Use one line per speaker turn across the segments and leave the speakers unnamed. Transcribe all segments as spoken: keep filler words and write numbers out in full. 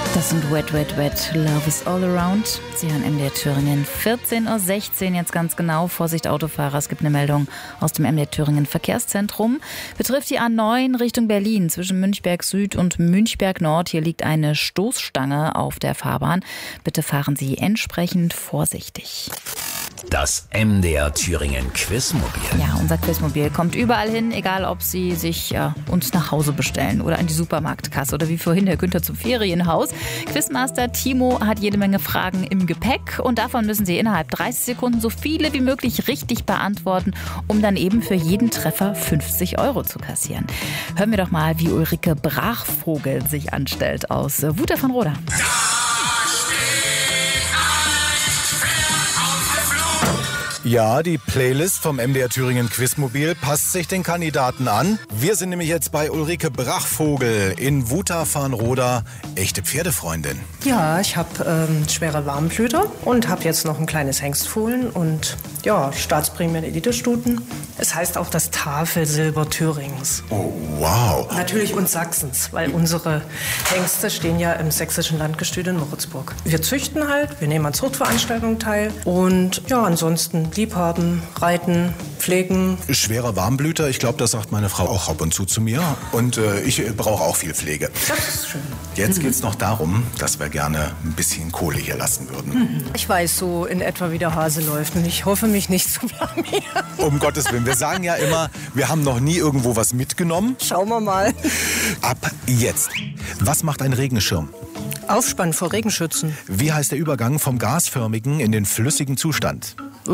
Das sind Wet, Wet, Wet, Love is all around. Sie hören M D R Thüringen, vierzehn Uhr sechzehn jetzt ganz genau. Vorsicht Autofahrer, es gibt eine Meldung aus dem M D R Thüringen Verkehrszentrum. Betrifft die A neun Richtung Berlin zwischen Münchberg Süd und Münchberg Nord. Hier liegt eine Stoßstange auf der Fahrbahn. Bitte fahren Sie entsprechend vorsichtig.
Das M D R Thüringen Quizmobil.
Ja, unser Quizmobil kommt überall hin, egal ob Sie sich äh, uns nach Hause bestellen oder an die Supermarktkasse oder wie vorhin Herr Günther zum Ferienhaus. Quizmaster Timo hat jede Menge Fragen im Gepäck und davon müssen Sie innerhalb dreißig Sekunden so viele wie möglich richtig beantworten, um dann eben für jeden Treffer fünfzig Euro zu kassieren. Hören wir doch mal, wie Ulrike Brachvogel sich anstellt aus Wuter von Roda.
Ja, die Playlist vom M D R Thüringen Quizmobil passt sich den Kandidaten an. Wir sind nämlich jetzt bei Ulrike Brachvogel in Wuter-Farnroda, echte Pferdefreundin.
Ja, ich habe ähm, schwere Warmblüter und habe jetzt noch ein kleines Hengstfohlen und ja, Staatsprämien Elite-Stuten. Es heißt auch das Tafelsilber Thürings.
Oh, wow.
Natürlich und Sachsens, weil unsere Hengste stehen ja im sächsischen Landgestüt in Moritzburg. Wir züchten halt, wir nehmen an Zuchtveranstaltungen teil und ja, ansonsten liebhaben, reiten, pflegen.
Schwerer Warmblüter, ich glaube, das sagt meine Frau auch ab und zu zu mir. Und äh, ich brauche auch viel Pflege.
Das ist schön.
Jetzt geht es noch darum, dass wir gerne ein bisschen Kohle hier lassen würden.
Ich weiß so in etwa, wie der Hase läuft und ich hoffe, mich nicht zu blamieren.
Um Gottes Willen, wir sagen ja immer, wir haben noch nie irgendwo was mitgenommen.
Schauen wir mal.
Ab jetzt. Was macht ein Regenschirm?
Aufspannen vor Regenschützen.
Wie heißt der Übergang vom gasförmigen in den flüssigen Zustand?
Äh,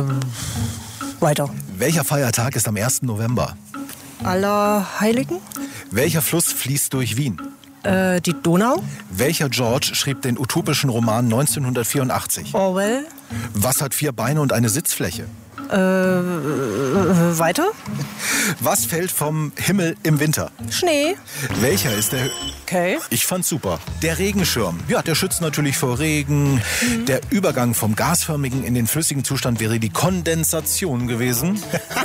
weiter.
Welcher Feiertag ist am ersten November?
Allerheiligen?
Welcher Fluss fließt durch Wien?
Äh, die Donau?
Welcher George schrieb den utopischen Roman neunzehnhundertvierundachtzig?
Orwell?
Was hat vier Beine und eine Sitzfläche?
Äh, äh, weiter?
Was fällt vom Himmel im Winter?
Schnee.
Welcher ist der...
Okay.
Ich fand's super. Der Regenschirm. Ja, der schützt natürlich vor Regen. Mhm. Der Übergang vom gasförmigen in den flüssigen Zustand wäre die Kondensation gewesen.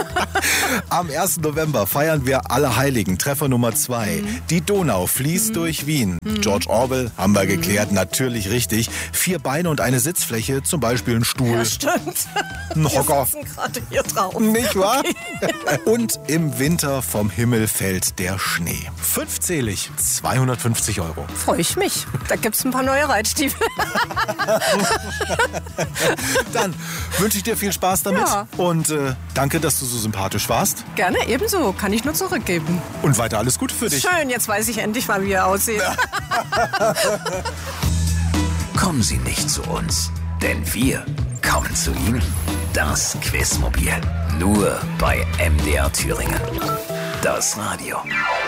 Am ersten November feiern wir Allerheiligen. Treffer Nummer zwei. Mhm. Die Donau fließt mhm. durch Wien. Mhm. George Orwell, haben wir geklärt, natürlich richtig. Vier Beine und eine Sitzfläche, zum Beispiel ein Stuhl.
Ja, stimmt.
Ein Hocker.
Wir sitzen gerade hier drauf.
Nicht wahr? Okay. Und im Winter vom Himmel fällt der Schnee. Fünfzählig, zweihundertfünfzig Euro.
Freue ich mich. Da gibt's ein paar neue Reitstiefel.
Dann wünsche ich dir viel Spaß damit.
Ja.
Und äh, danke, dass du so sympathisch warst.
Gerne, ebenso. Kann ich nur zurückgeben.
Und weiter alles Gute für dich.
Schön, jetzt weiß ich endlich mal, wie ihr aussieht.
Kommen Sie nicht zu uns, denn wir kommen zu Ihnen. Das Quizmobil. Nur bei M D R Thüringen. Das Radio.